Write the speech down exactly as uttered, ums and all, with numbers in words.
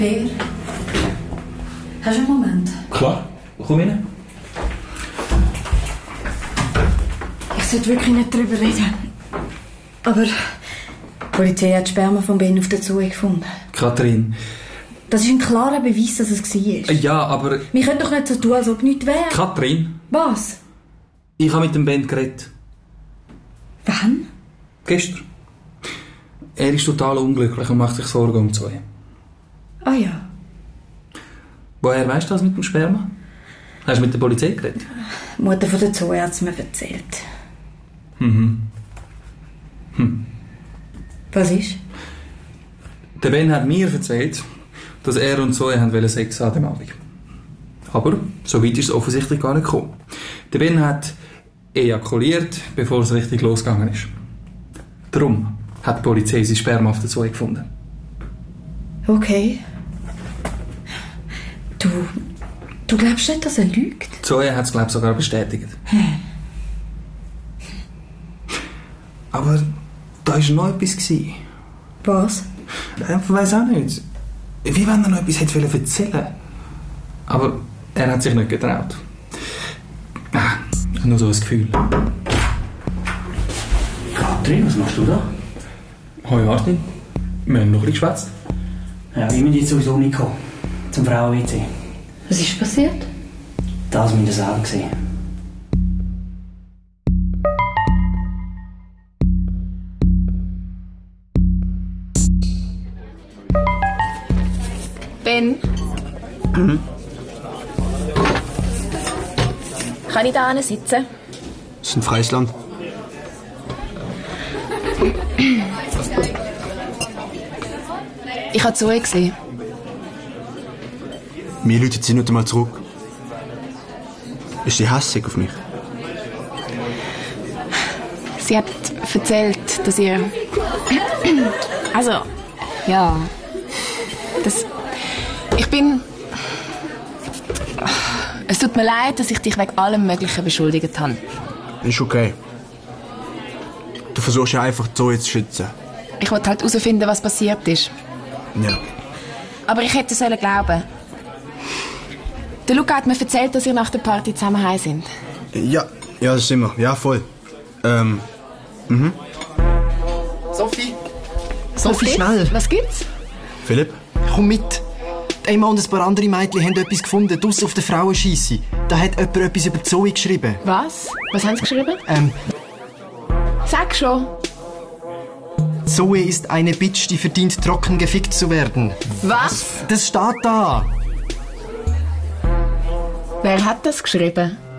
Per, hast du einen Moment? Klar, komm rein. Ich sollte wirklich nicht darüber reden. Aber die Polizei hat Sperma von Ben auf der Zoe gefunden. Kathrin. Das ist ein klarer Beweis, dass es war. Ja, aber... Wir können doch nicht so tun, als ob nichts wäre. Kathrin. Was? Ich habe mit dem Ben geredet. Wann? Gestern. Er ist total unglücklich und macht sich Sorgen um Zoe. Ah ja. Woher weißt du das mit dem Sperma? Hast du mit der Polizei geredet? Die Mutter von der Zoe hat es mir erzählt. Mhm. Hm. Was ist? Der Ben hat mir erzählt, dass er und Zoe haben Sex an dem Abend. Aber so weit ist es offensichtlich gar nicht gekommen. Der Ben hat ejakuliert, bevor es richtig losgegangen ist. Darum hat die Polizei sein Sperma auf der Zoe gefunden. Okay. Du... Du glaubst nicht, dass er lügt? Zoe hat es, glaube ich, sogar bestätigt. Hm. Aber da war noch etwas. Was? Ich weiss auch nicht. Wie wenn er noch etwas hätte erzählen wollen. Aber er hat sich nicht getraut. Ah, nur so ein Gefühl. Kathrin, was machst du da? Hoi Martin, wir haben noch ein bisschen geschwätzt. Ja, ich bin jetzt sowieso nicht gekommen. Zum Frauen-W C. Was ist passiert? Das müsst ihr selber sehen. Ben? Mhm. Kann ich da hinten sitzen? Das ist ein freies Land. Ich habe Zoe gesehen. Mir läutet sie nicht einmal zurück. Ist sie hässig auf mich? Sie hat erzählt, dass ihr... Also, ja... Das... Ich bin... Es tut mir leid, dass ich dich wegen allem Möglichen beschuldigt habe. Ist okay. Du versuchst ja einfach Zoe zu schützen. Ich wollte halt herausfinden, was passiert ist. Ja. Aber ich hätte sollen glauben. Der Luca hat mir erzählt, dass ihr nach der Party zusammen heim sind. Ja, ja, das sind wir. Ja, voll. Ähm, mhm. Sophie! Sophie, schnell! Was gibt's? Philipp? Komm mit! Emma und ein paar andere Mädchen haben etwas gefunden, draussen auf der Frauenscheisse. Da hat jemand etwas über Zoe geschrieben. Was? Was haben sie geschrieben? Ähm, Sag schon. Zoe ist eine Bitch, die verdient, trocken gefickt zu werden. Was? Das steht da. Wer hat das geschrieben?